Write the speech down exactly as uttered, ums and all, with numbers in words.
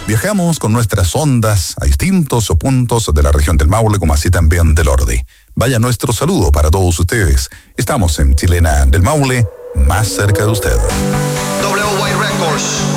Viajamos con nuestras ondas a distintos puntos de la región del Maule, como así también del Ordi. Vaya nuestro saludo para todos ustedes. Estamos en Chilena del Maule, más cerca de usted. W Y Records.